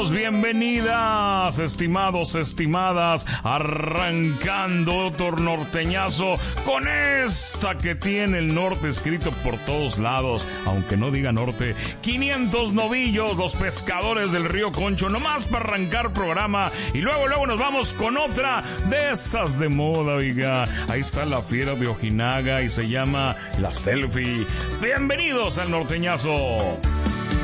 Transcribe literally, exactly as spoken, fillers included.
Bienvenidos, bienvenidas, estimados, estimadas, arrancando otro norteñazo con esta que tiene el norte escrito por todos lados, aunque no diga norte. quinientos novillos, los pescadores del río Concho, nomás para arrancar programa, y luego, luego nos vamos con otra de esas de moda, oiga. Ahí está la fiera de Ojinaga y se llama La Selfie. Bienvenidos al norteñazo.